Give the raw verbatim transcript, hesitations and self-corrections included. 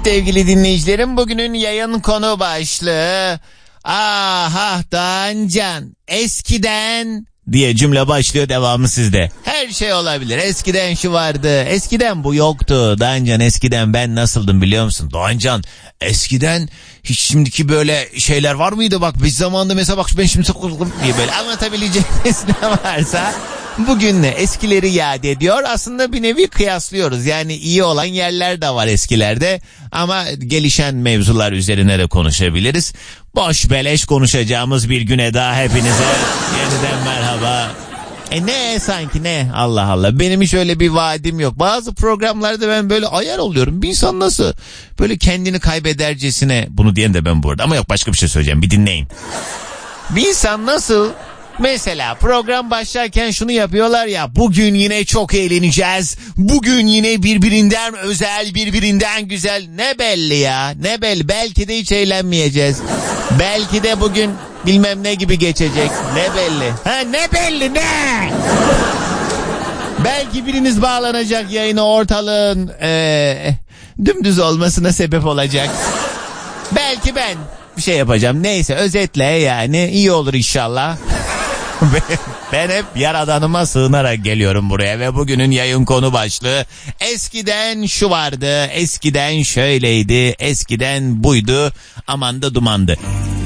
Sevgili dinleyicilerim, bugünün yayın konu başlığı aha Doğancan eskiden diye cümle başlıyor, devamı sizde. Her şey olabilir. Eskiden şu vardı, eskiden bu yoktu. Doğancan, eskiden ben nasıldım biliyor musun? Doğancan, eskiden hiç şimdiki böyle şeyler var mıydı? Bak biz zamanında mesela bak ben şimdi diye böyle anlatabileceğiniz ne varsa bugünle eskileri yad ediyor. Aslında bir nevi kıyaslıyoruz. Yani iyi olan yerler de var eskilerde. Ama gelişen mevzular üzerine de konuşabiliriz. Boş beleş konuşacağımız bir güne daha hepinize yeniden merhaba. E ne sanki ne? Allah Allah. Benim hiç öyle bir vaadim yok. Bazı programlarda ben böyle ayar oluyorum. Bir insan nasıl böyle kendini kaybedercesine, bunu diyen de ben bu arada. Ama yok, başka bir şey söyleyeceğim. Bir dinleyin. Bir insan nasıl mesela program başlarken şunu yapıyorlar ya, bugün yine çok eğleneceğiz, bugün yine birbirinden özel, birbirinden güzel. Ne belli ya, ne belli, belki de hiç eğlenmeyeceğiz, belki de bugün bilmem ne gibi geçecek, ne belli, ha ne belli ne belki biriniz bağlanacak yayına, ortalığın ee, dümdüz olmasına sebep olacak, belki ben bir şey yapacağım, neyse özetle yani iyi olur inşallah. Ben hep Yaradanıma sığınarak geliyorum buraya ve bugünün yayın konu başlığı eskiden şu vardı, eskiden şöyleydi, eskiden buydu, aman da dumandı.